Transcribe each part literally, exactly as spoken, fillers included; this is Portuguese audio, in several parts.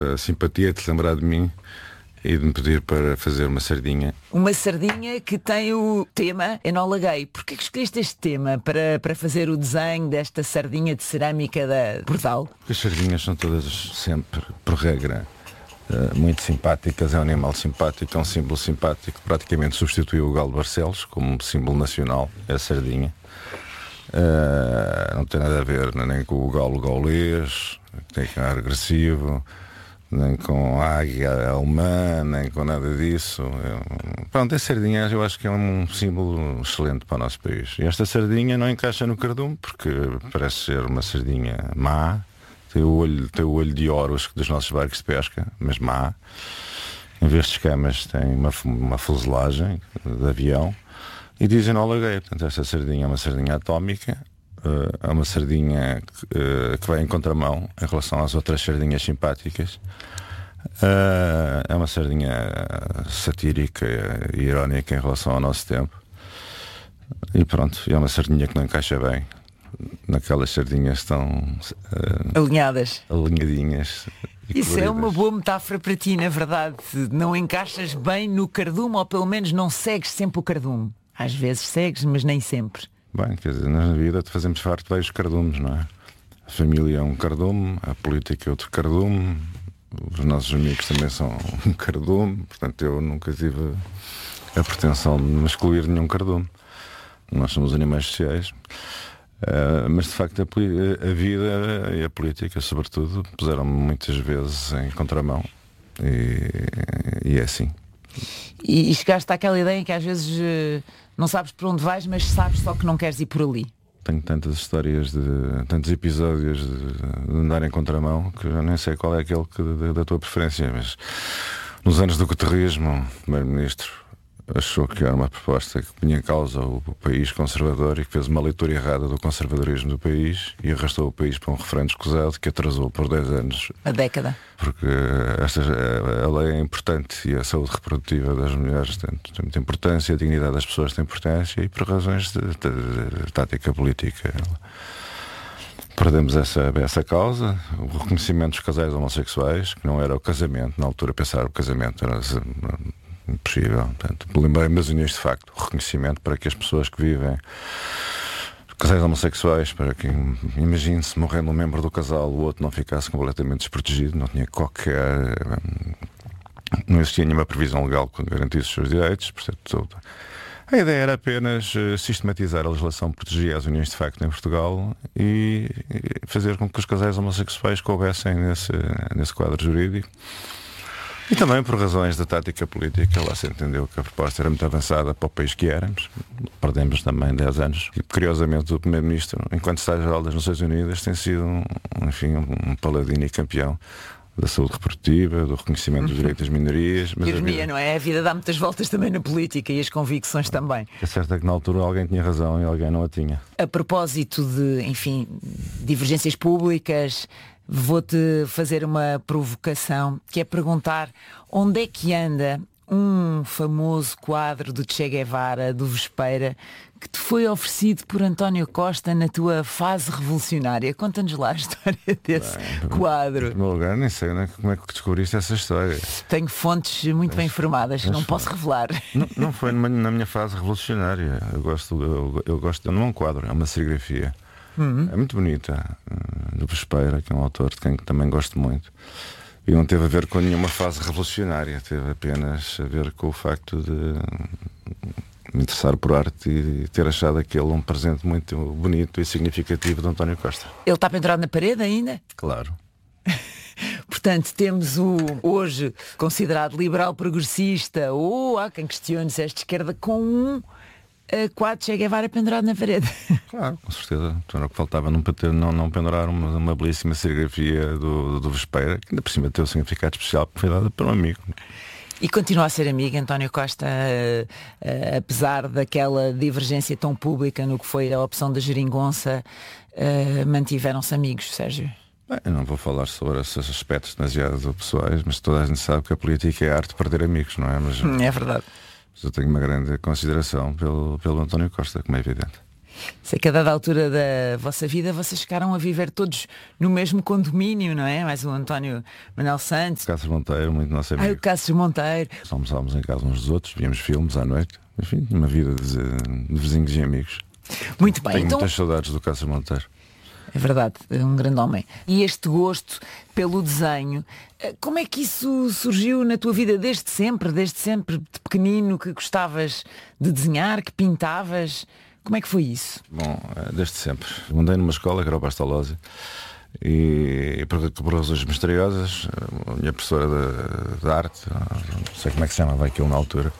A simpatia de te lembrar de mim e de me pedir para fazer uma sardinha. Uma sardinha que tem o tema Enola Gay. Porquê que escolheste este tema para, para fazer o desenho desta sardinha de cerâmica da Bordal? As sardinhas são todas sempre, por regra, muito simpáticas. É um animal simpático, é um símbolo simpático. Praticamente substituiu o galo Barcelos como símbolo nacional, é a sardinha. Uh, não tem nada a ver nem com o galo gaulês, que tem ar agressivo, nem com a águia alemã, nem com nada disso. É, pronto, a sardinha eu acho que é um símbolo excelente para o nosso país. E esta sardinha não encaixa no cardume, porque parece ser uma sardinha má. Tem o olho, tem o olho de ouro dos nossos barcos de pesca, mas má. Em vez de escamas tem uma, uma fuselagem de avião. E dizem Enola Gay. Portanto, esta sardinha é uma sardinha atómica. É uma sardinha que, que vai em contramão em relação às outras sardinhas simpáticas. É uma sardinha satírica e irónica em relação ao nosso tempo. E pronto, é uma sardinha que não encaixa bem naquelas sardinhas estão uh, alinhadas, alinhadinhas. Isso é uma boa metáfora para ti, na verdade. Não encaixas bem no cardume, ou pelo menos não segues sempre o cardume. Às vezes segues, mas nem sempre. Bem, quer dizer, na vida fazemos farto de vários cardumes, não é? A família é um cardume, a política é outro cardume, os nossos amigos também são um cardume. Portanto, eu nunca tive a pretensão de me excluir de nenhum cardume. Nós somos animais sociais. Uh, mas de facto a, a vida e a política, sobretudo, puseram-me muitas vezes em contramão. E, e é assim. E, e chegaste àquela ideia em que às vezes uh, não sabes por onde vais, mas sabes só que não queres ir por ali. Tenho tantas histórias, de tantos episódios de, de andar em contramão que eu nem sei qual é aquele que, da, da tua preferência. Mas nos anos do guterrismo, o primeiro-ministro achou que era uma proposta que punha em causa o, o país conservador e que fez uma leitura errada do conservadorismo do país e arrastou o país para um referendo escusado que atrasou por dez anos. A década. Porque esta, a, a lei é importante e a saúde reprodutiva das mulheres tem, tem muita importância, a dignidade das pessoas tem importância, e por razões de, de, de tática política perdemos essa, essa causa. O reconhecimento dos casais homossexuais, que não era o casamento, na altura pensar o casamento era impossível. Portanto, lembrei-me das uniões de facto, o reconhecimento para que as pessoas que vivem, casais homossexuais, para que, imagine-se, morrendo um membro do casal, o outro não ficasse completamente desprotegido, não tinha qualquer, não existia nenhuma previsão legal que garantisse os seus direitos. Portanto, a ideia era apenas sistematizar a legislação que protegia as uniões de facto em Portugal e fazer com que os casais homossexuais coubessem nesse, nesse quadro jurídico. E também por razões da tática política, lá se entendeu que a proposta era muito avançada para o país que éramos. Perdemos também dez anos. E curiosamente o Primeiro-Ministro, enquanto Secretário-Geral das Nações Unidas, tem sido um, enfim, um paladino e campeão da saúde reprodutiva, do reconhecimento dos direitos das minorias. Mas ironia, vida... não é? A vida dá muitas voltas também na política e as convicções também. É certo que na altura alguém tinha razão e alguém não a tinha. A propósito de, enfim, divergências públicas, vou-te fazer uma provocação, que é perguntar onde é que anda um famoso quadro do Che Guevara, do Vespeira, que te foi oferecido por António Costa na tua fase revolucionária. Conta-nos lá a história desse bem, quadro. Em primeiro lugar, nem sei, né, como é que descobriste essa história. Tenho fontes muito mas, bem informadas, não foi. Posso revelar. Não, não foi numa, na minha fase revolucionária. Eu gosto, eu, eu gosto, não é um quadro, é uma serigrafia. Uhum. É muito bonita, do Vespeira, que é um autor de quem também gosto muito. E não teve a ver com nenhuma fase revolucionária, teve apenas a ver com o facto de me interessar por arte e ter achado aquele um presente muito bonito e significativo de António Costa. Ele está pendurado na parede ainda? Claro. Portanto, temos o hoje considerado liberal progressista, ou há quem questione se é de esquerda, com um quadro Che Guevara pendurado na parede. Claro, com certeza. Então era o que faltava não, não, não pendurar uma, uma belíssima serigrafia do, do Vespeira, que ainda por cima tem um significado especial, porque foi dada por um amigo. E continua a ser amigo, António Costa, uh, uh, apesar daquela divergência tão pública no que foi a opção da geringonça, uh, mantiveram-se amigos, Sérgio? Bem, eu não vou falar sobre esses aspectos demasiado pessoais, mas toda a gente sabe que a política é a arte de perder amigos, não é? Mas, é verdade. Mas eu tenho uma grande consideração pelo, pelo António Costa, como é evidente. Sei que a dada altura da vossa vida vocês chegaram a viver todos no mesmo condomínio, não é? Mais o António Manuel Santos. Cássio Monteiro, muito nosso amigo. Ah, o Cássio Monteiro. Almoçávamos em casa uns dos outros, víamos filmes à noite. Enfim, uma vida de, de vizinhos e amigos. Muito bem. Tenho Então... muitas saudades do Cássio Monteiro. É verdade, é um grande homem. E este gosto pelo desenho, como é que isso surgiu na tua vida desde sempre? Desde sempre, de pequenino, que gostavas de desenhar, que pintavas? Como é que foi isso? Bom, desde sempre. Andei numa escola que era o Pastalozzi e por, por razões misteriosas, a minha professora de, de arte, não sei como é que se chamava aquilo na altura,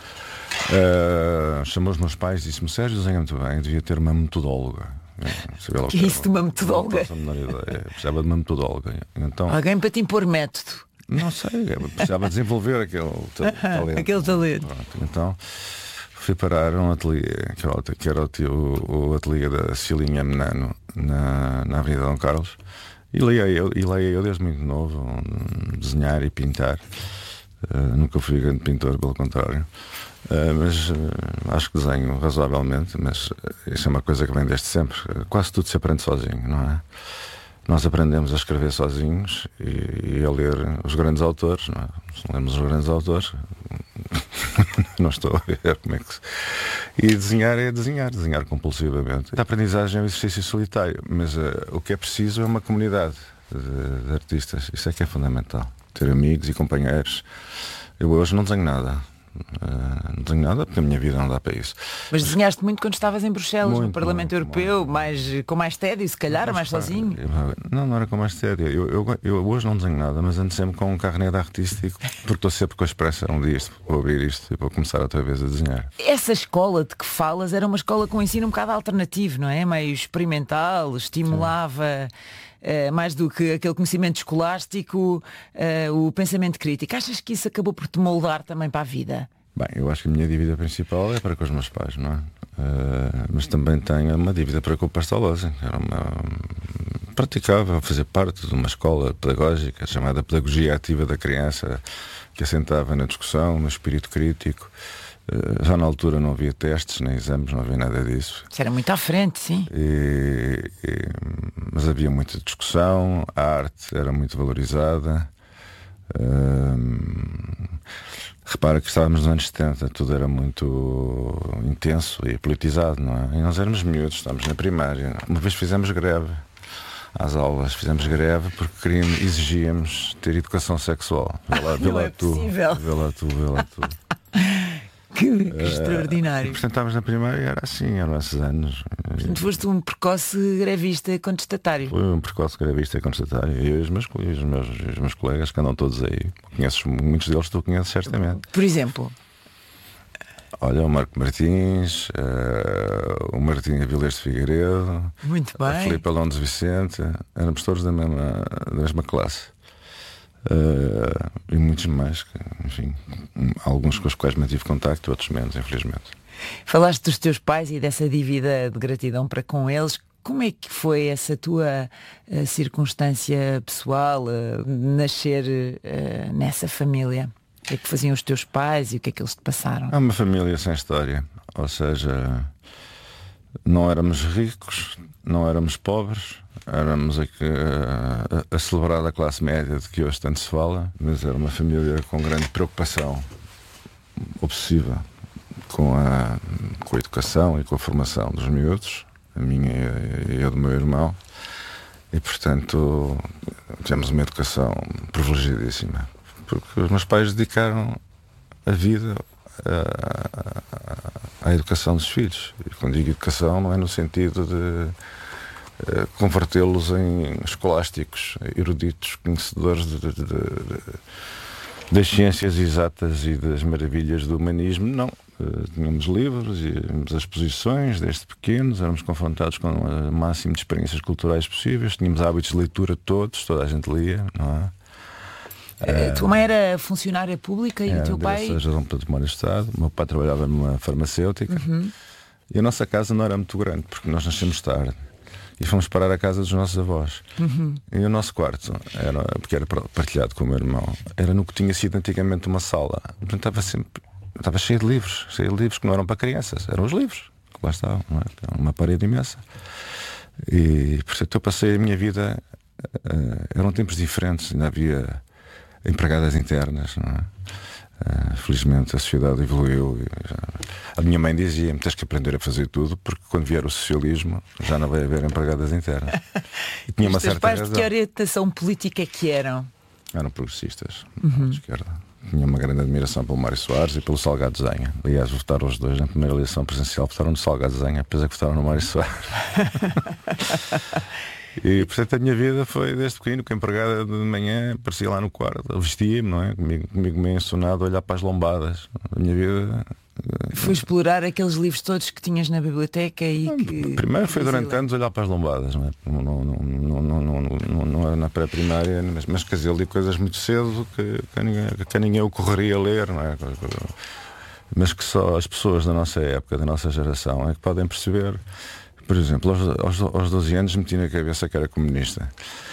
uh, chamou os meus pais e disse-me: Sérgio desenha muito bem, devia ter uma metodóloga. Que é isso de uma metodóloga? Precisava de uma metodóloga. Então, alguém para te impor método. Não sei, precisava desenvolver aquele talento. Aquele talento. Pronto, então fui parar um ateliê, que era, que era o, tio, o ateliê da Cilinha Menano, na, na Avenida Dom Carlos, e lá ia eu, e lá ia eu desde muito novo, um, desenhar e pintar. Uh, nunca fui grande pintor, pelo contrário. Uh, mas uh, acho que desenho razoavelmente, mas uh, isso é uma coisa que vem desde sempre. Uh, quase tudo se aprende sozinho, não é? Nós aprendemos a escrever sozinhos e, e a ler os grandes autores, não é? Se lemos os grandes autores, não estou a ver como é que se... E desenhar é desenhar, desenhar compulsivamente. A aprendizagem é um exercício solitário, mas uh, o que é preciso é uma comunidade de, de artistas. Isso é que é fundamental. Ter amigos e companheiros. Eu hoje não desenho nada. Uh, não tenho nada porque a minha vida não dá para isso. Mas desenhaste muito quando estavas em Bruxelas, muito, no Parlamento muito, Europeu, muito. Mais, com mais tédio, se calhar, mas, mais sozinho? Não, não era com mais tédio. Eu, eu, eu hoje não desenho nada, mas ando sempre com um carnet artístico, porque estou sempre com a esperança um dia isto, vou abrir isto e vou começar outra vez a desenhar. Essa escola de que falas era uma escola com um ensino um bocado alternativo, não é? Meio experimental, estimulava... Uh, mais do que aquele conhecimento escolástico, uh, o pensamento crítico. Achas que isso acabou por te moldar também para a vida? Bem, eu acho que a minha dívida principal é para com os meus pais, não é? Uh, mas também tenho uma dívida para com o Pastalozzi. Era uma... praticava fazer parte de uma escola pedagógica chamada Pedagogia Ativa da Criança, que assentava na discussão, no espírito crítico. Já na altura não havia testes, nem exames, não havia nada disso. Isso era muito à frente, sim. E, e, mas havia muita discussão, a arte era muito valorizada. Hum, repara que estávamos nos anos setenta, tudo era muito intenso e politizado, não é? E nós éramos miúdos, estávamos na primária. Uma vez fizemos greve às aulas, fizemos greve porque queríamos, exigíamos ter educação sexual. Vê lá, vê lá não é tu, possível. Vê lá tu, vê lá tu. Que, que extraordinário. Uh, portanto, estávamos na primária e era assim, eram esses anos. Portanto, foste um precoce grevista contestatário. Foi um precoce grevista contestatário. Eu e os meus, e os meus, os meus colegas que andam todos aí. Conheces, muitos deles tu conheces certamente. Por exemplo? Olha, o Marco Martins, uh, o Martim Avilés de Figueiredo, muito bem. A Filipe Alonso Vicente, éramos todos da mesma, da mesma classe. Uh, e muitos mais, enfim, alguns com os quais mantive contacto, outros menos, infelizmente. Falaste dos teus pais e dessa dívida de gratidão para com eles. Como é que foi essa tua uh, circunstância pessoal, uh, nascer uh, nessa família? O que é que faziam os teus pais e o que é que eles te passaram? É uma família sem história, ou seja, não éramos ricos, não éramos pobres. Éramos a, a, a celebrada classe média de que hoje tanto se fala, mas era uma família com grande preocupação obsessiva com a, com a educação e com a formação dos miúdos, a minha e a do meu irmão, e portanto tivemos uma educação privilegiadíssima, porque os meus pais dedicaram a vida à, à educação dos filhos. E quando digo educação não é no sentido de convertê-los em escolásticos, eruditos, conhecedores de, de, de, de, das ciências exatas e das maravilhas do humanismo. Não. Uh, tínhamos livros, íamos às exposições desde pequenos, éramos confrontados com o máximo de experiências culturais possíveis, tínhamos hábitos de leitura todos, toda a gente lia, não é? A tua mãe era funcionária pública e era, o teu pai? Era Gestão Património do Estado. O meu pai trabalhava numa farmacêutica. Uhum. E a nossa casa não era muito grande, porque nós nascemos tarde. E fomos parar a casa dos nossos avós. Uhum. E o nosso quarto, era, porque era partilhado com o meu irmão, era no que tinha sido antigamente uma sala. Portanto, estava sempre, estava cheio de livros, cheio de livros que não eram para crianças, eram os livros. que lá estavam, não é? Uma parede imensa. E, portanto, eu passei a minha vida, uh, eram tempos diferentes, ainda havia empregadas internas, não é? Uh, felizmente a sociedade evoluiu. Já... A minha mãe dizia-me: tens que aprender a fazer tudo, porque quando vier o socialismo já não vai haver empregadas internas. E tinha uma Os teus certa pais razão. de que orientação política que eram? Eram progressistas, uhum. de esquerda. Tinha uma grande admiração pelo Mário Soares e pelo Salgado Zenha. Aliás, votaram os dois na primeira eleição presidencial, votaram no Salgado Zenha, apesar que votaram no Mário Soares. E, portanto, a minha vida foi desde pequeno, que a empregada de manhã aparecia lá no quarto, vestia-me, não é? Comigo, comigo meio ensonado a olhar para as lombadas. A minha vida... Foi explorar aqueles livros todos que tinhas na biblioteca e que... Primeiro foi durante anos olhar para as lombadas, não é? Não, não, não, não, não, não, não era na pré-primária, mas, mas quer dizer, li coisas muito cedo que, que, a ninguém, que a ninguém ocorreria a ler, não é? Mas que só as pessoas da nossa época, da nossa geração, é que podem perceber. Por exemplo, aos, aos, aos doze anos meti na cabeça que era comunista.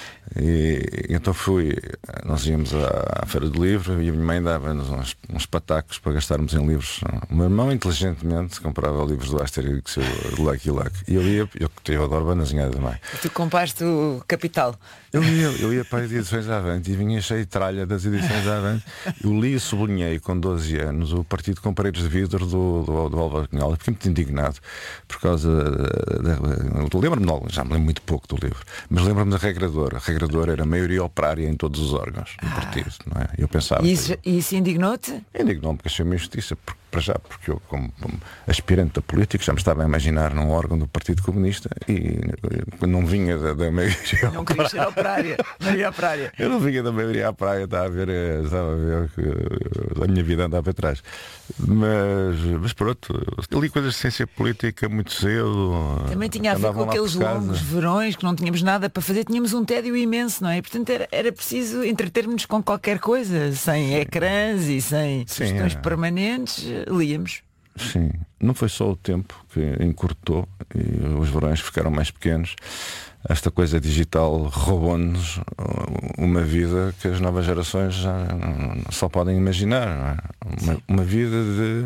E então fui, nós íamos à, à Feira do Livro e a minha mãe dava-nos uns, uns patacos para gastarmos em livros. O meu irmão inteligentemente comprava livros do Asterix, do Lucky Luck, e eu ia, eu, eu adoro bandazinhada também. Tu compraste o Capital? Eu ia, eu ia para as edições Avante e vinha cheio de tralha das edições Avante. Eu li e sublinhei com doze anos o Partido com Paredes de Vidro do, do, do Álvaro Cunhal. Fiquei muito indignado por causa da, da, lembro-me, já me lembro muito pouco do livro, mas lembro-me da regradora. A regradora era a maioria operária em todos os órgãos do partido, não é? Eu pensava. E isso, que... isso indignou-te? Indignou-me, porque achei uma injustiça. Porque, para já, porque eu, como, como aspirante a político, já me estava a imaginar num órgão do Partido Comunista e não vinha da, da maioria. Não queria ser operária. Maioria operária. Eu não vinha da maioria à praia, estava a ver, estava a ver que a minha vida andava para trás. Mas, mas pronto, eu li coisas de ciência política muito cedo. Também tinha a ver com aqueles longos verões que não tínhamos nada para fazer, tínhamos um tédio imenso, não é? Portanto era, era preciso entretermos com qualquer coisa, sem ecrãs e sem sugestões é. permanentes, líamos. Sim, não foi só o tempo que encurtou e os verões ficaram mais pequenos. Esta coisa digital roubou-nos uma vida que as novas gerações já só podem imaginar, não é? Uma, uma vida de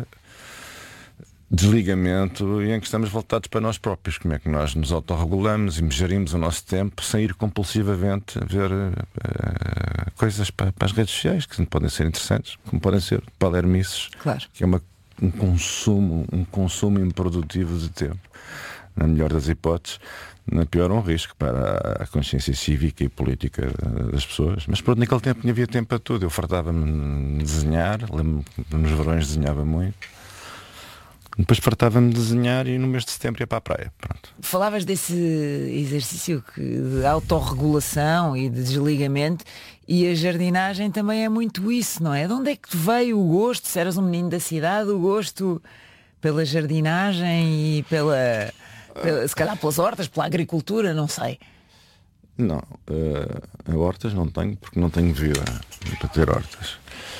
desligamento e em que estamos voltados para nós próprios. Como é que nós nos autorregulamos e gerimos o nosso tempo sem ir compulsivamente a ver uh, coisas para, para as redes sociais, que podem ser interessantes, como podem ser palermices, claro. Que é uma, um consumo, um consumo improdutivo de tempo. Na melhor das hipóteses, na pior um risco para a consciência cívica e política das pessoas. Mas pronto, naquele tempo havia tempo para tudo. Eu fartava-me de desenhar, lembro-me que nos verões desenhava muito. Depois fartava-me de desenhar e no mês de setembro ia para a praia. Pronto. Falavas desse exercício de autorregulação e de desligamento, e a jardinagem também é muito isso, não é? De onde é que veio o gosto, se eras um menino da cidade, o gosto pela jardinagem e pela... se calhar pelas hortas, pela agricultura, não sei. Não, uh, hortas não tenho, porque não tenho vida para ter hortas.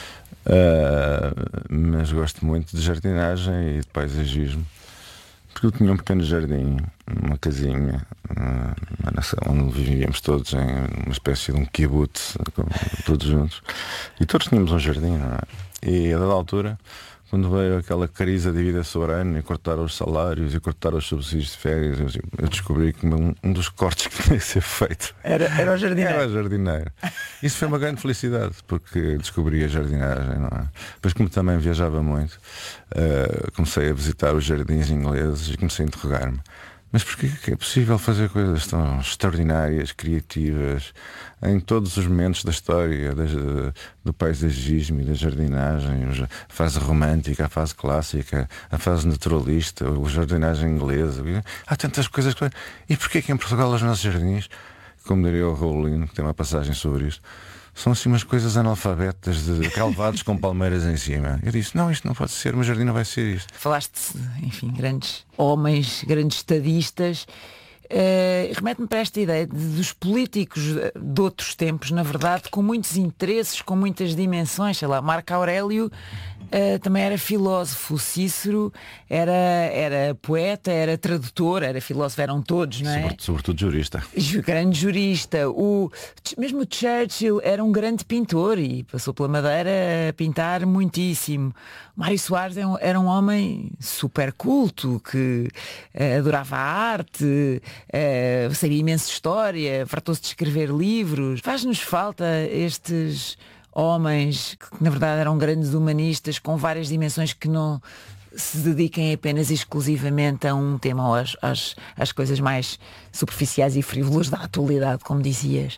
Uh, mas gosto muito de jardinagem e de paisagismo, porque eu tinha um pequeno jardim, uma casinha, uh, onde vivíamos todos em uma espécie de um kibbutz, todos juntos, e todos tínhamos um jardim, não é? E a dada altura, quando veio aquela crise da dívida soberana e cortar os salários e cortar os subsídios de férias, eu descobri que um, um dos cortes que tinha que ser feito era, era o jardineiro. Era o jardineiro. Isso foi uma grande felicidade, porque descobri a jardinagem, não é? Depois, como também viajava muito, uh, comecei a visitar os jardins ingleses e comecei a interrogar-me. Mas porquê que é possível fazer coisas tão extraordinárias, criativas, em todos os momentos da história, das, do paisagismo e da jardinagem, a fase romântica, a fase clássica, a fase naturalista, a jardinagem inglesa? Há tantas coisas. E porquê que em Portugal os nossos jardins, como diria o Raulino, que tem uma passagem sobre isto, são assim umas coisas analfabetas de calvados com palmeiras em cima? Eu disse, não, isto não pode ser, o meu jardim não vai ser isto. Falaste, enfim, grandes homens, grandes estadistas. uh, remete-me para esta ideia de, dos políticos de outros tempos, na verdade, com muitos interesses, com muitas dimensões. Sei lá, Marco Aurélio uh, também era filósofo, Cícero era, era poeta, era tradutor, era filósofo, eram todos, não é? Sobretudo, sobretudo jurista. Grande jurista. O, mesmo o Churchill era um grande pintor e passou pela Madeira a pintar muitíssimo. Mário Soares era um, era um homem super culto, que uh, adorava a arte, uh, sabia imenso de história, fartou-se de escrever livros. Faz-nos falta estes homens que na verdade eram grandes humanistas com várias dimensões, que não se dediquem apenas e exclusivamente a um tema ou às, às, às coisas mais superficiais e frívolas da atualidade, como dizias.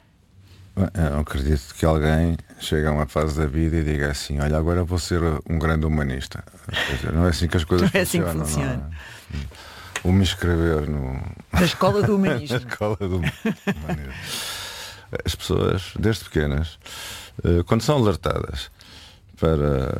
Eu acredito que alguém chega a uma fase da vida e diga assim: olha, agora vou ser um grande humanista. Dizer, não é assim que as coisas não é assim funcionam. Que funciona. Vou me inscrever no... na escola do humanismo. Na escola do humanismo. As pessoas, desde pequenas, quando são alertadas para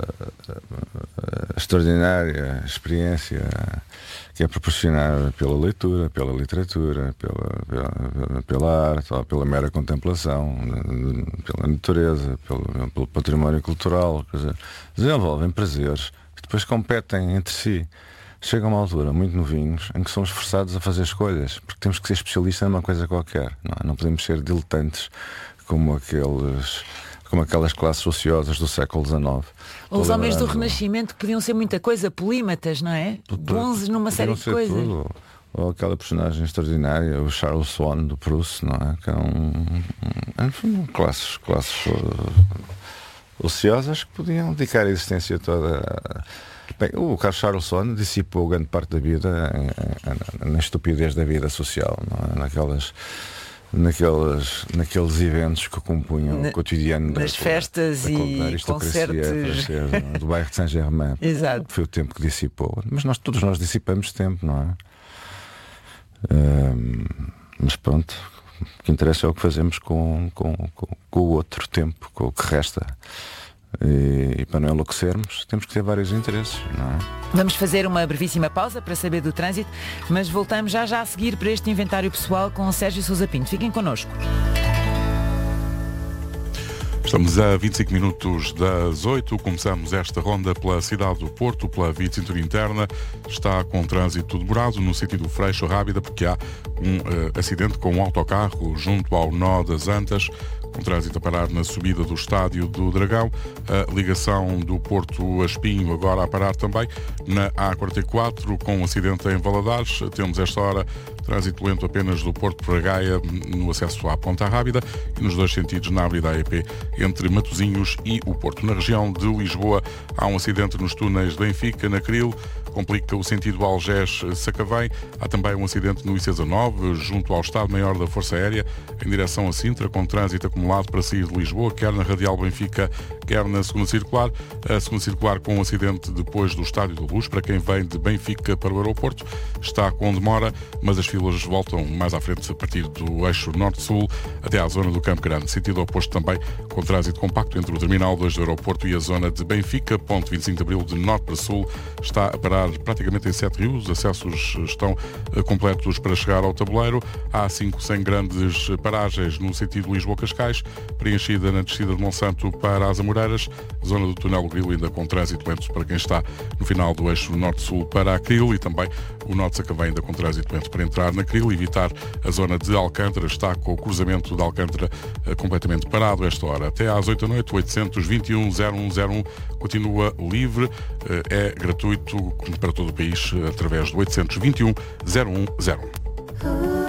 a extraordinária experiência que é proporcionada pela leitura, pela literatura, pela, pela, pela arte, ou pela mera contemplação, pela natureza, pelo, pelo património cultural, quer dizer, desenvolvem prazeres que depois competem entre si. Chega a uma altura, muito novinhos, em que somos forçados a fazer escolhas, porque temos que ser especialistas numa coisa qualquer. Não, é? Não podemos ser diletantes como aqueles... como aquelas classes ociosas do século dezenove. Ou os homens do Renascimento, que podiam ser muita coisa, polímatas, não é? Bons numa série de coisas. Tudo. Ou aquela personagem extraordinária, o Charles Swann do Proust, não é? Que é um, enfim, classes, classes uh, ociosas que podiam dedicar a existência toda a... Bem, o Carlos Charles Swann dissipou grande parte da vida em, em, na estupidez da vida social, não é? Naquelas... Naqueles, naqueles eventos que compunham Na, o cotidiano nas da, festas da, da, da e concertos francesa, do bairro de Saint-Germain. Exato. Foi o tempo que dissipou. Mas nós, todos nós dissipamos tempo, não é? Um, mas pronto, o que interessa é o que fazemos com, com, com, com o outro tempo, com o que resta. E, e para não enlouquecermos, temos que ter vários interesses, não é? Vamos fazer uma brevíssima pausa para saber do trânsito, mas voltamos já já a seguir para este inventário pessoal com o Sérgio Sousa Pinto. Fiquem connosco. Estamos a vinte e cinco minutos das oito. Começamos esta ronda pela cidade do Porto, pela via de cintura interna. Está com trânsito demorado no sentido Freixo-Rábida, porque há um uh, acidente com um autocarro junto ao nó das Antas, com trânsito a parar na subida do Estádio do Dragão. A ligação do Porto a Espinho agora a parar também na A quarenta e quatro, com um acidente em Valadares. Temos esta hora trânsito lento apenas do Porto para Gaia no acesso à Ponta Rábida e nos dois sentidos na Avenida A E P entre Matosinhos e o Porto. Na região de Lisboa há um acidente nos túneis de Benfica, na Cril, complica o sentido Algés-Sacavém. Há também um acidente no I C dezanove, junto ao Estado-Maior da Força Aérea, em direção a Sintra, com trânsito acumulado para sair de Lisboa, quer na Radial Benfica, quer na segunda circular. A segunda circular com um acidente depois do Estádio da Luz, para quem vem de Benfica para o aeroporto, está com demora, mas as filas voltam mais à frente a partir do eixo norte-sul até à zona do Campo Grande. Sentido oposto também, com trânsito compacto entre o Terminal dois do aeroporto e a zona de Benfica. Ponto vinte e cinco de Abril, de norte para sul, está a parar praticamente em Sete Rios. Os acessos estão completos para chegar ao tabuleiro. Há cinco sem grandes paragens no sentido Lisboa-Cascais, preenchida na descida de Monsanto para as Amoreiras. Zona do Túnel Grilo ainda com trânsito lento para quem está no final do eixo norte-sul para a Cril, e também o norte de Sacavém ainda com trânsito lento para entrar na Cril. Evitar a zona de Alcântara, está com o cruzamento de Alcântara uh, completamente parado esta hora. Até às oito da noite, oitocentos e vinte e um, zero um zero um continua livre, uh, é gratuito para todo o país uh, através do oitocentos e vinte e um, zero um zero um.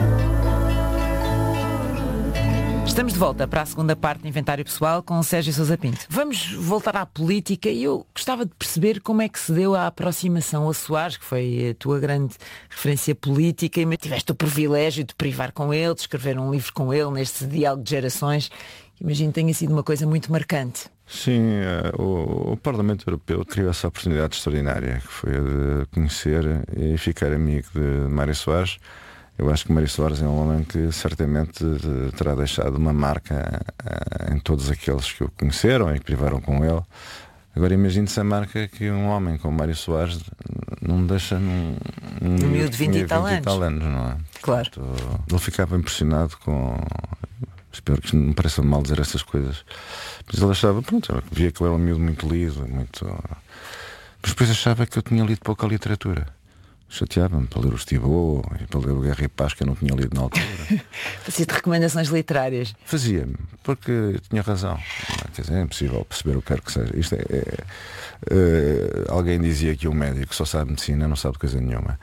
Estamos de volta para a segunda parte do Inventário Pessoal com o Sérgio Sousa Pinto. Vamos voltar à política e eu gostava de perceber como é que se deu a aproximação a Soares, que foi a tua grande referência política, e tiveste o privilégio de privar com ele, de escrever um livro com ele, neste diálogo de gerações. Imagino que tenha sido uma coisa muito marcante. Sim, o, o Parlamento Europeu criou essa oportunidade extraordinária, que foi a de conhecer e ficar amigo de Mário Soares. Eu acho que Mário Soares é um homem que certamente terá deixado uma marca em todos aqueles que o conheceram e que privaram com ele. Agora imagine-se a marca que um homem como Mário Soares não deixa num, Um miúdo de vinte e tal anos. anos, não é? Claro. Portanto, ele ficava impressionado com. Espero que isto não me pareça mal dizer essas coisas. Mas ele achava, pronto, via que eu era um miúdo muito lido, muito. Mas depois achava que eu tinha lido pouca literatura. Chateava-me para ler o Estibô e para ler o Guerra e Paz, que eu não tinha lido na altura. Fazia-te recomendações literárias? Fazia-me, porque tinha razão. Quer dizer, é impossível perceber o que quer que seja. Isto é, é, é, alguém dizia que um médico só sabe medicina, não sabe coisa nenhuma.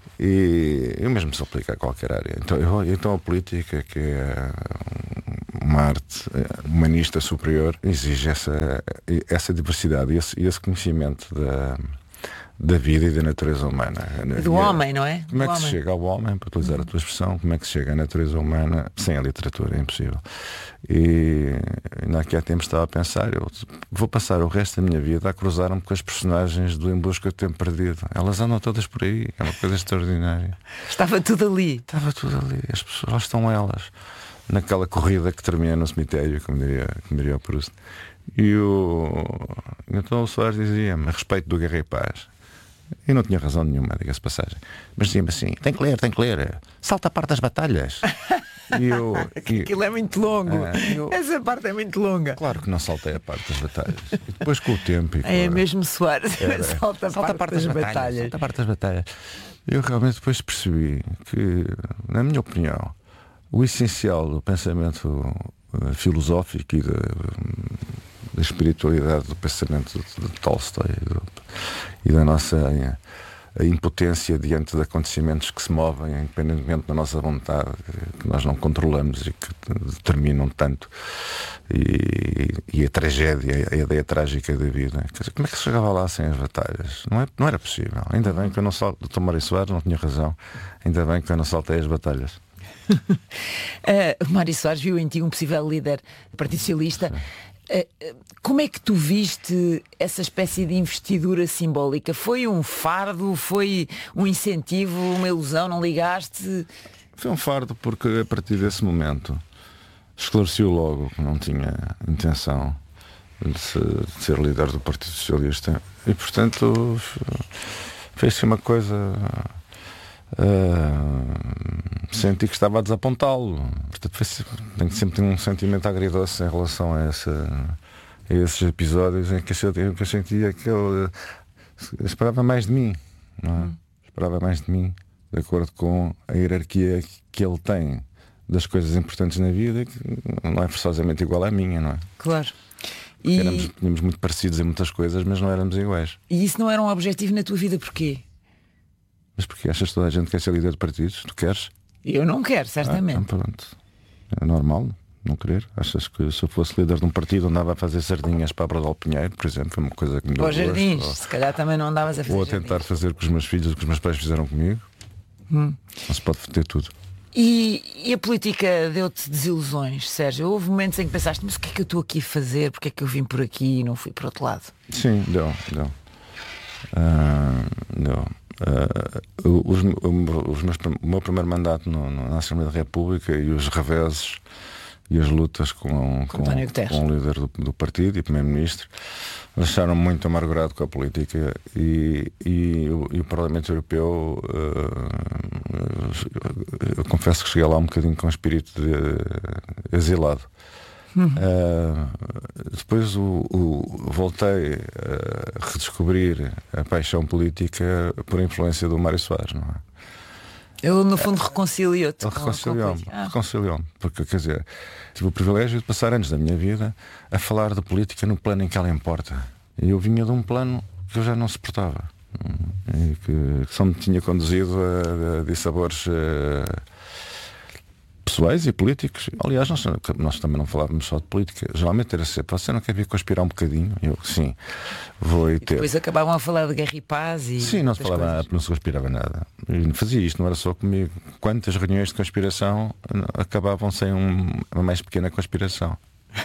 E eu mesmo se aplica a qualquer área. Então, eu, então a política, que é uma arte humanista superior, exige essa, essa diversidade e esse, esse conhecimento da, da vida e da natureza humana. Do e homem, não é? Como é Do que homem. se chega ao homem, para utilizar a tua expressão, como é que se chega à natureza humana sem a literatura? É impossível. E ainda aqui há tempo estava a pensar, eu vou passar o resto da minha vida a cruzar-me com as personagens do Em Busca do Tempo Perdido. Elas andam todas por aí, é uma coisa extraordinária. Estava tudo ali. Estava tudo ali, as pessoas, lá estão elas, naquela corrida que termina no cemitério, como diria, como diria o Proust. E o então o Soares dizia-me a respeito do Guerra e Paz. E não tinha razão nenhuma, diga-se passagem. Mas dizia-me assim, tem que ler, tem que ler. Salta a parte das batalhas. E eu, e, Aquilo é muito longo. Ah, eu- Essa parte é muito longa. Claro que não saltei a parte das batalhas. E depois com o tempo e com É a- mesmo Soares. Era. Salta, Salta a parte das batalhas. Salta a parte das batalhas. Eu realmente depois percebi que, na minha opinião, o essencial do pensamento eh, filosófico e da, da espiritualidade do pensamento de, de Tolstói e, do- e da nossa eh, a impotência diante de acontecimentos que se movem independentemente da nossa vontade, eh, que nós não controlamos e que determinam tanto, e, e a tragédia, a ideia trágica da vida. Quer dizer, como é que se chegava lá sem as batalhas? Não, é, não era possível. Ainda bem que eu não saltei. O doutor Mário Soares não tinha razão. Ainda bem que eu não saltei as batalhas. Uh, Mário Soares viu em ti um possível líder do Partido Socialista. Uh, uh, como é que tu viste essa espécie de investidura simbólica? Foi um fardo? Foi um incentivo? Uma ilusão? Não ligaste? Foi um fardo porque a partir desse momento esclareceu logo que não tinha intenção de, se, de ser líder do Partido Socialista e portanto fez-se uma coisa. Uh, senti que estava a desapontá-lo. Portanto, foi, tenho sempre tido um sentimento agridoce em relação a, essa, a esses episódios em que eu, que eu sentia que ele esperava mais de mim, não é? Esperava mais de mim, de acordo com a hierarquia que ele tem das coisas importantes na vida, que não é forçosamente igual à minha, não é? Claro. Porque E, éramos, tínhamos muito parecidos em muitas coisas, mas não éramos iguais. e isso não era um objetivo na tua vida, porquê? Mas porque achas que toda a gente quer ser líder de partidos? Tu queres? Eu não quero, Ah, certamente. então pronto. É normal não querer. Achas que se eu fosse líder de um partido andava a fazer sardinhas para a Bradal Pinheiro, por exemplo, foi uma coisa que me deu Ou jardins, gosto, se calhar também não andavas a ou, fazer ou a tentar jardins. fazer com os meus filhos o que os meus pais fizeram comigo. Hum. Não se pode ter tudo. E, e a política deu-te desilusões, Sérgio? Houve momentos em que pensaste, mas o que é que eu estou aqui a fazer? Porque é que eu vim por aqui e não fui para outro lado? Sim, deu, deu. Ah, deu. Uh, os, os meus, o meu primeiro mandato no, no, na Assembleia da República e os reveses e as lutas com, com, com o líder do, do partido e primeiro-ministro deixaram-me muito amargurado com a política e, e, o, e o Parlamento Europeu uh, eu confesso que cheguei lá um bocadinho com espírito de exilado. Uhum. Uh, depois o, o, voltei a redescobrir a paixão política por influência do Mário Soares, não é? Ele no fundo reconciliou-te. Ele reconciliou-me, ah. reconciliou-me, porque quer dizer, tive o privilégio de passar anos da minha vida a falar de política no plano em que ela importa. E eu vinha de um plano que eu já não suportava, e que, que só me tinha conduzido a, a dissabores uh, pessoais e políticos. Aliás, nós, nós também não falávamos só de política. Geralmente era sempre, você não quer vir conspirar um bocadinho? Eu, sim, vou e ter. Depois acabavam a falar de guerra e paz e. Sim, não se falava nada, não se conspirava nada. E fazia isto, não era só comigo. Quantas reuniões de conspiração acabavam sem um, uma mais pequena conspiração?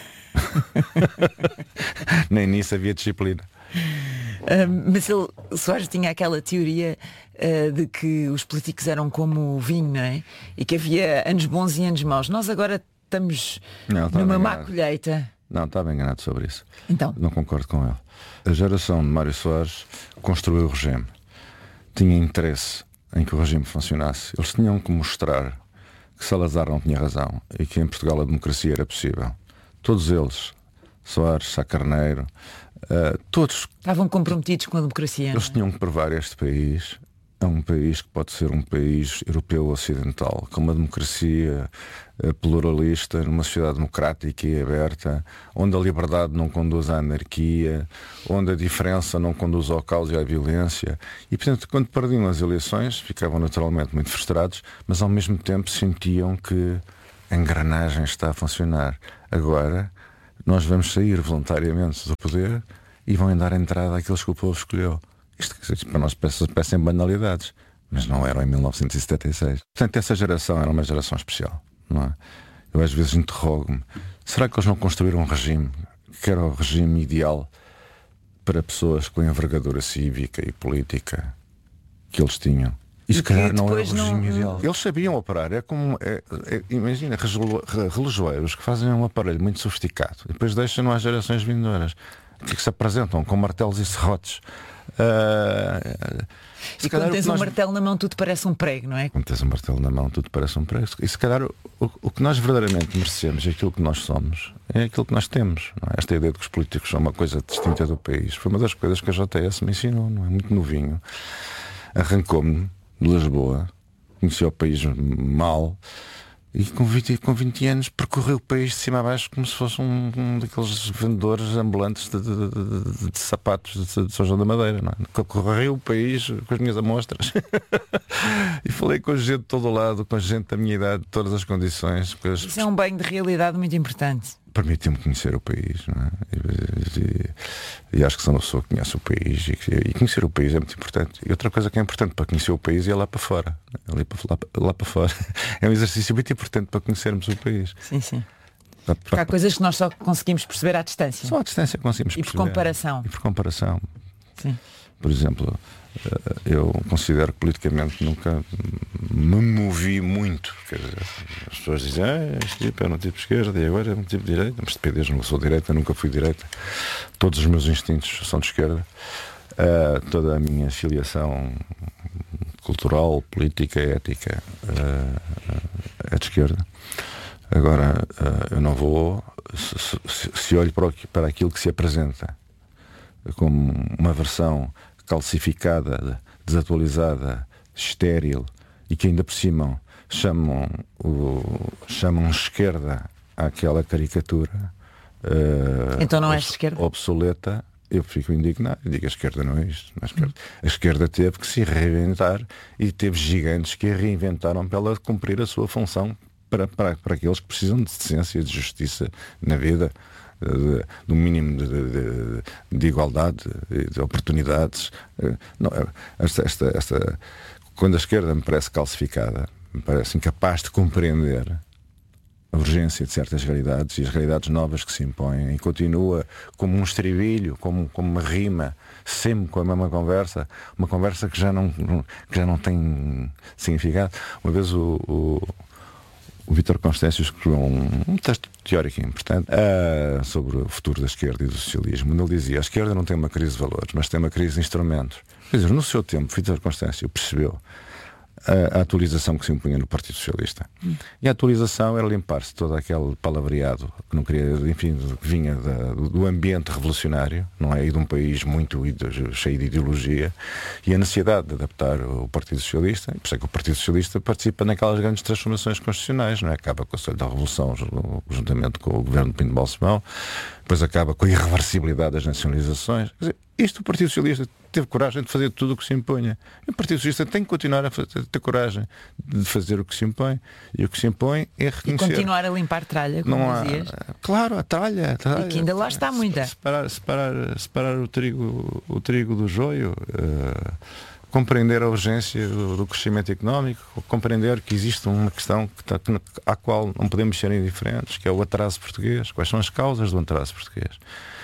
Nem nisso havia disciplina. Uh, mas ele, Soares tinha aquela teoria uh, de que os políticos eram como o vinho, não é? E que havia anos bons e anos maus. Nós agora estamos não, numa má colheita. Não, estava enganado sobre isso. Então. Não concordo com ele. A geração de Mário Soares construiu o regime. Tinha interesse em que o regime funcionasse, eles tinham que mostrar que Salazar não tinha razão e que em Portugal a democracia era possível. Todos eles, Soares, Sá Carneiro, uh, todos estavam comprometidos com a democracia. Eles não é? tinham que provar este país é um país que pode ser um país europeu ocidental, com uma democracia uh, pluralista, numa sociedade democrática e aberta, onde a liberdade não conduz à anarquia, onde a diferença não conduz ao caos e à violência. E, portanto, quando perdiam as eleições, ficavam naturalmente muito frustrados, mas ao mesmo tempo sentiam que a engrenagem está a funcionar. Agora, nós vamos sair voluntariamente do poder e vão dar entrada àqueles que o povo escolheu. Isto, isto para nós parecem banalidades, mas não eram em mil novecentos e setenta e seis. Portanto, essa geração era uma geração especial, não é? Eu às vezes interrogo-me, será que eles não construíram um regime que era o regime ideal para pessoas com envergadura cívica e política que eles tinham? E se calhar não era o regime não... ideal. Eles sabiam operar. É como, é, é, imagina, relojoeiros que fazem um aparelho muito sofisticado e depois deixam-no às gerações vindouras, que se apresentam com martelos e serrotes. Uh, e quando tens nós... um martelo na mão tudo parece um prego, não é? Quando tens um martelo na mão tudo parece um prego. E se calhar o, o, o que nós verdadeiramente merecemos, aquilo que nós somos, é aquilo que nós temos, não é? Esta ideia de que os políticos são uma coisa distinta do país foi uma das coisas que a J S me ensinou, não é? Muito novinho. Arrancou-me de Lisboa, conheci o país mal e com vinte, com vinte anos percorreu o país de cima a baixo como se fosse um, um daqueles vendedores ambulantes de, de, de, de sapatos de, de São João da Madeira, não é? Percorreu o país com as minhas amostras e falei com gente de todo o lado, com gente da minha idade, de todas as condições. As... Isso é um banho de realidade muito importante. Permitiu-me conhecer o país, não é? e, e, e acho que sou uma pessoa que conhece o país e, e conhecer o país é muito importante. E outra coisa que é importante para conhecer o país é lá para fora, ali para, lá, lá para fora. É um exercício muito importante para conhecermos o país. Sim, sim. Porque há coisas que nós só conseguimos perceber à distância. Só à distância conseguimos e perceber. por comparação. E por comparação. Sim. Por exemplo, eu considero que politicamente nunca me movi muito. Quer dizer, as pessoas dizem, ah, este tipo era um tipo de esquerda e agora é um tipo de direita. Mas depende, eu não sou de direita, nunca fui de direita. Todos os meus instintos são de esquerda. Uh, toda a minha filiação cultural, política, ética uh, é de esquerda. Agora, uh, eu não vou, se, se, se olho para, o, para aquilo que se apresenta como uma versão calcificada, desatualizada, estéril e que ainda por cima chamam, o, chamam esquerda àquela caricatura uh, então não é esquerda? obsoleta, eu fico indignado e digo, a esquerda não é isto, não é a esquerda. A esquerda teve que se reinventar e teve gigantes que a reinventaram para ela cumprir a sua função para, para, para aqueles que precisam de decência, de justiça na vida, de, de um mínimo de, de, de igualdade, de oportunidades. Não, esta, esta, esta, quando a esquerda me parece calcificada, me parece incapaz de compreender a urgência de certas realidades e as realidades novas que se impõem, e continua como um estribilho, como, como uma rima, sempre com a mesma conversa, uma conversa que já não, que já não tem significado. Uma vez o, o O Vítor Constâncio escreveu um, um texto teórico importante uh, sobre o futuro da esquerda e do socialismo, onde ele dizia: a esquerda não tem uma crise de valores, mas tem uma crise de instrumentos. Quer dizer, no seu tempo, Vítor Constâncio percebeu a, a atualização que se impunha no Partido Socialista. Hum. E a atualização era limpar-se todo aquele palavreado que não queria, enfim, que vinha da, do ambiente revolucionário, não é? E de um país muito cheio de ideologia, e a necessidade de adaptar o Partido Socialista. E por isso é que o Partido Socialista participa naquelas grandes transformações constitucionais, não é? Acaba com o Conselho da Revolução juntamente com o governo de Pinto Balsemão, depois acaba com a irreversibilidade das nacionalizações. Quer dizer, isto o Partido Socialista teve coragem de fazer tudo o que se impunha. E o Partido Socialista tem que continuar a fazer, ter coragem de fazer o que se impõe. E o que se impõe é reconhecer. E continuar a limpar tralha, como não há, dizias. Claro, a tralha, a tralha. E que ainda lá está muita. Separar, separar, separar o, trigo, o trigo do joio, uh, compreender a urgência do, do crescimento económico, compreender que existe uma questão que está, à qual não podemos ser indiferentes, que é o atraso português. Quais são as causas do atraso português?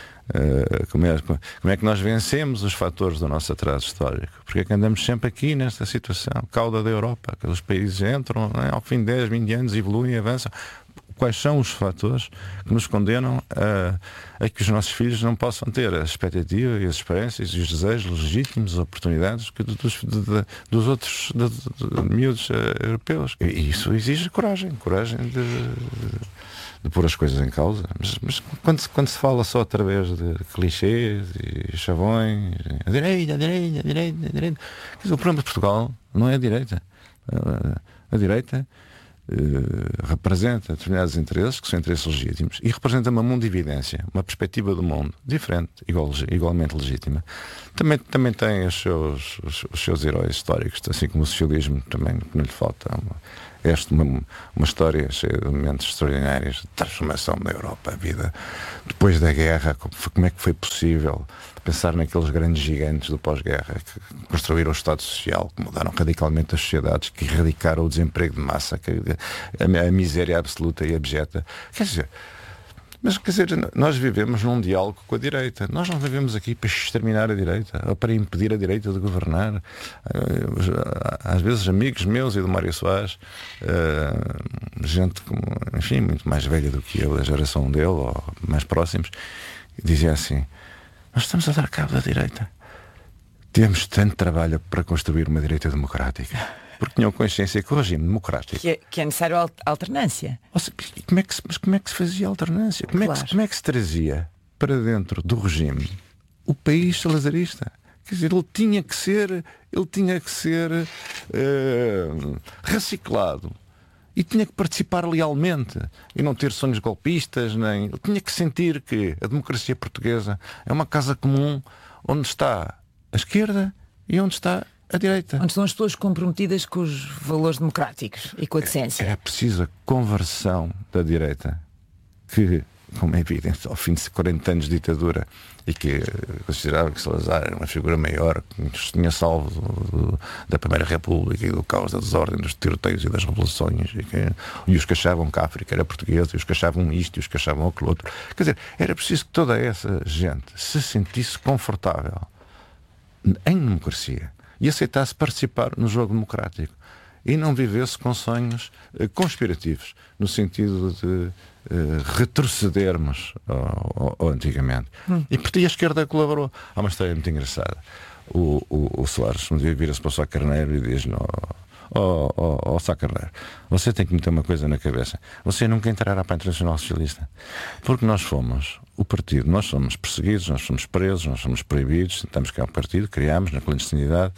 Uh, como, é, como é que nós vencemos os fatores do nosso atraso histórico? Porque é que andamos sempre aqui nesta situação, cauda da Europa, que os países entram, né, ao fim de dez, vinte anos, evoluem, avançam. quais são os fatores que nos condenam a, a que os nossos filhos não possam ter a expectativa e as esperanças e os desejos legítimos, as oportunidades que dos, de, de, dos outros de, de, de miúdos uh, europeus. E isso exige coragem, coragem de, de, de pôr as coisas em causa. Mas, mas quando, se, quando se fala só através de clichês e chavões, a direita, a direita, a direita, a direita. Quer dizer, o problema de Portugal não é a direita. A, a direita uh, representa determinados interesses, que são interesses legítimos, e representa uma mundividência, uma perspectiva do mundo diferente, igual, igualmente legítima. Também, também tem os seus, os, os seus heróis históricos, assim como o socialismo também não lhe falta. Uma, esta uma, uma história cheia de momentos extraordinários de transformação da Europa, a vida depois da guerra, como é que foi possível pensar naqueles grandes gigantes do pós-guerra que construíram o Estado Social, que mudaram radicalmente as sociedades, que erradicaram o desemprego de massa, que a, a miséria absoluta e abjeta. Quer dizer, mas quer dizer, nós vivemos num diálogo com a direita. Nós não vivemos aqui para exterminar a direita ou para impedir a direita de governar. Às vezes amigos meus e do Mário Soares, gente como, enfim, muito mais velha do que eu, da geração dele ou mais próximos, dizia assim: nós estamos a dar cabo da direita. Temos tanto trabalho para construir uma direita democrática. Porque tinham consciência que o regime democrático... Que é, que é necessário alternância. Ou seja, como é que se, mas como é que se fazia alternância? Como, claro. é que, como é que se trazia para dentro do regime o país salazarista? Quer dizer, ele tinha que ser, ele tinha que ser uh, reciclado. E tinha que participar lealmente e não ter sonhos golpistas, nem... Ele tinha que sentir que a democracia portuguesa é uma casa comum onde está a esquerda e onde está a direita. Onde estão as pessoas comprometidas com os valores democráticos e com a decência. É, é preciso a conversão da direita, que, como é evidente, ao fim de quarenta anos de ditadura, e que considerava que Salazar era uma figura maior, que nos tinha salvo do, do, da Primeira República e do caos, da desordem, dos tiroteios e das revoluções, e, que, e os que achavam que a África era portuguesa, e os que achavam isto, e os que achavam aquilo outro. Quer dizer, era preciso que toda essa gente se sentisse confortável em democracia e aceitasse participar no jogo democrático e não vivesse com sonhos uh, conspirativos, no sentido de uh, retrocedermos ao, ao, ao antigamente. Hum. E porque a esquerda colaborou. Há uma história muito engraçada. O, o, o Soares um dia vira-se para o Sá Carneiro e diz-lhe: ó oh, oh, oh, Sá Carneiro, você tem que meter uma coisa na cabeça. Você nunca entrará para a Internacional Socialista. Porque nós fomos o partido, nós somos perseguidos, nós somos presos, nós somos proibidos, tentamos criar um partido, criámos na clandestinidade,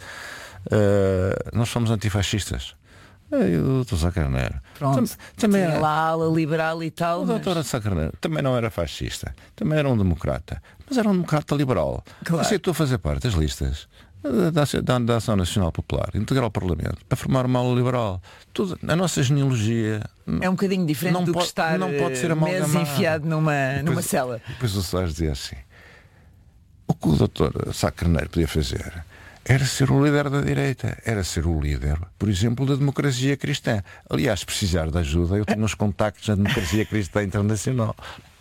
uh, nós somos antifascistas. E o doutor Sá Carneiro Pronto, também era lá a ala liberal e tal. O doutor mas... Sá Carneiro também não era fascista, também era um democrata, mas era um democrata liberal. Claro. Aceitou fazer parte das listas da, da, da Ação Nacional Popular, integrar o Parlamento, para formar uma ala liberal. Tudo, a nossa genealogia é um bocadinho diferente não do pode, que estar não pode ser meses enfiado numa, depois, numa cela. Depois o Soares dizia assim: o que o doutor Sá Carneiro podia fazer era ser o líder da direita, era ser o líder, por exemplo, da democracia cristã. Aliás, se precisar de ajuda, eu tenho uns contactos na democracia cristã internacional.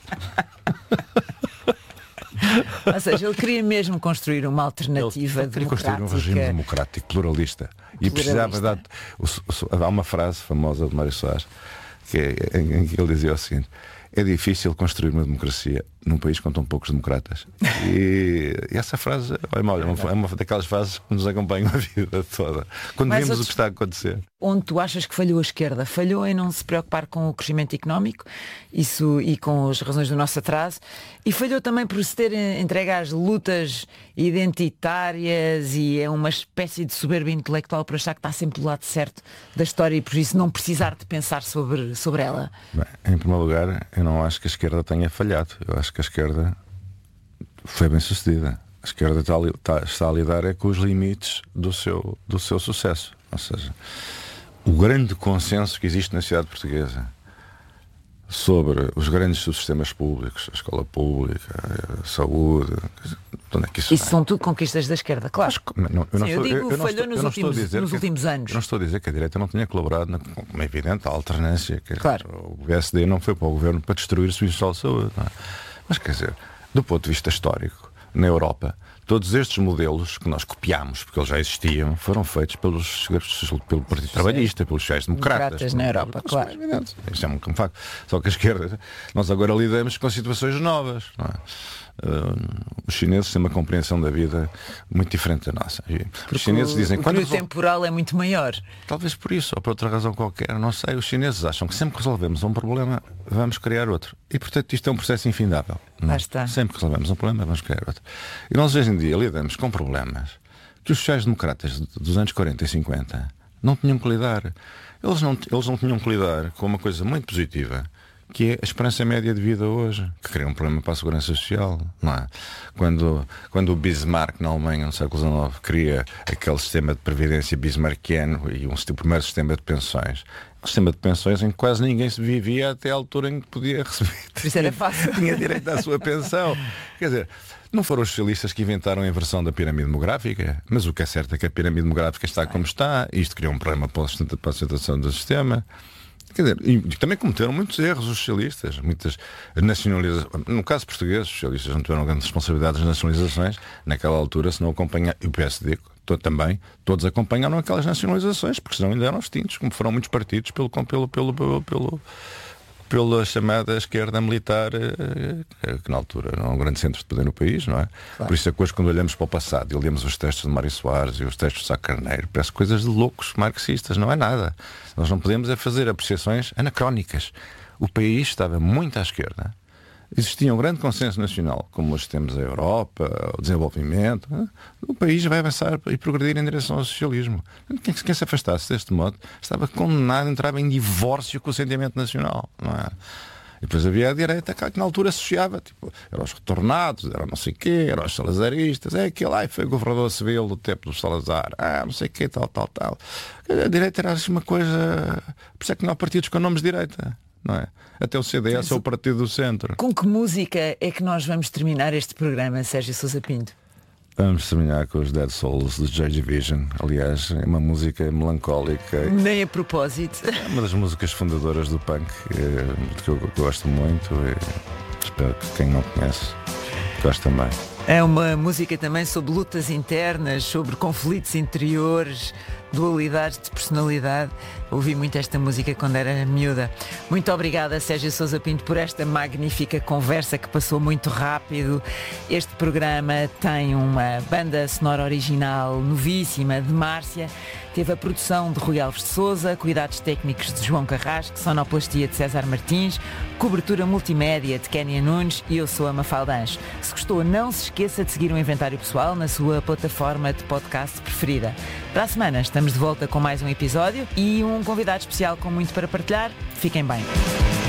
Ou seja, ele queria mesmo construir uma alternativa ele, ele democrática. Construir um regime democrático, pluralista. E precisava dar... Há uma frase famosa de Mário Soares que é, em, em que ele dizia o seguinte: é difícil construir uma democracia num país com tão poucos democratas. E, e essa frase é uma, é uma daquelas frases que nos acompanham a vida toda. Quando Mas vemos outros... o que está a acontecer. Onde tu achas que falhou a esquerda? Falhou em não se preocupar com o crescimento económico isso, e com as razões do nosso atraso. E falhou também por se ter entregue às lutas identitárias e é uma espécie de soberba intelectual por achar que está sempre do lado certo da história e por isso não precisar de pensar sobre, sobre ela. Bem, em primeiro lugar, eu não acho que a esquerda tenha falhado. Eu acho que a esquerda foi bem sucedida. A esquerda está a, está, está a lidar é com os limites do seu, do seu sucesso. Ou seja, o grande consenso que existe na sociedade portuguesa sobre os grandes subsistemas públicos, a escola pública, a saúde, onde é que isso Isso são tudo conquistas da esquerda, claro. Mas, não, eu, não Sim, estou, eu digo eu, eu não falhou estou, nos, últimos, nos que, últimos anos. Eu não estou a dizer que a direita não tenha colaborado, na, como é evidente, a alternância. Que claro. O B S D não foi para o governo para destruir o Serviço de Saúde. Não é? Mas quer dizer, do ponto de vista histórico, na Europa. Todos estes modelos que nós copiámos, porque eles já existiam, foram feitos pelos, pelo Partido Trabalhista, pelos sociais-democratas. na Europa, claro. É evidente. Isto é um, um facto. Só que a esquerda, nós agora lidamos com situações novas. Não é? Uh, os chineses têm uma compreensão da vida muito diferente da nossa. E os chineses dizem o quando período temporal é muito maior. Talvez por isso, ou por outra razão qualquer, não sei. Os chineses acham que sempre que resolvemos um problema, vamos criar outro. E, portanto, isto é um processo infindável. Lá está. Sempre que resolvemos um problema, vamos criar outro. E nós, hoje em dia, lidamos com problemas que os sociais-democratas dos anos quarenta e cinquenta não tinham que lidar. Eles não, eles não tinham que lidar com uma coisa muito positiva, que é a esperança média de vida hoje, que cria um problema para a segurança social, não é? Quando, quando o Bismarck, na Alemanha, no século dezenove, cria aquele sistema de previdência bismarckiano e um, o primeiro sistema de pensões, um sistema de pensões em que quase ninguém se vivia até à altura em que podia receber. Isso era fácil. Tinha direito à sua pensão. Quer dizer, não foram os socialistas que inventaram a inversão da pirâmide demográfica, mas o que é certo é que a pirâmide demográfica está como está, e isto criou um problema para a sustentação do sistema. Quer dizer, e também cometeram muitos erros os socialistas, muitas nacionalizações. No caso português, os socialistas não tiveram grandes responsabilidades nas nacionalizações. Naquela altura, se não acompanhar, e o P S D também, todos acompanharam aquelas nacionalizações, porque senão ainda eram extintos, como foram muitos partidos pelo, pelo, pelo, pelo, pelo, pela chamada esquerda militar, que na altura era um grande centro de poder no país, não é? Claro. Por isso é que hoje, quando olhamos para o passado e olhamos os textos de Mário Soares e os textos de Sá Carneiro, parece coisas de loucos marxistas, não é nada. Nós não podemos é fazer apreciações anacrónicas. O país estava muito à esquerda. Existia um grande consenso nacional, como hoje temos a Europa, o desenvolvimento. O país vai avançar e progredir em direção ao socialismo. Quem, quem se afastasse deste modo estava condenado a entrar em divórcio com o sentimento nacional, não é? E depois havia a direita que na altura associava, tipo, eram os retornados, eram não sei o quê, eram os salazaristas, é aquele lá, foi o governador civil do tempo do Salazar, ah, não sei o quê, tal, tal, tal. A direita era assim uma coisa. Por isso é que não há partidos com nomes de direita. Não é? Até o C D S é o partido do centro. Com que música é que nós vamos terminar este programa, Sérgio Sousa Pinto? Vamos terminar com os Dead Souls do Joy Division. Aliás, é uma música melancólica. Nem a propósito. É uma das músicas fundadoras do punk, que eu gosto muito, e espero que quem não conhece goste também. É uma música também sobre lutas internas, sobre conflitos interiores, dualidades de personalidade. Ouvi muito esta música quando era miúda. Muito obrigada, Sérgio Sousa Pinto, por esta magnífica conversa que passou muito rápido. Este programa tem uma banda sonora original novíssima de Márcia. Teve a produção de Rui Alves de Sousa, cuidados técnicos de João Carrasco, sonoplastia de César Martins, cobertura multimédia de Kénia Nunes e eu sou a Mafalda Anjos. Se gostou, não se esqueça de seguir o Inventário Pessoal na sua plataforma de podcast preferida. Para a semana estamos de volta com mais um episódio e um convidado especial com muito para partilhar. Fiquem bem.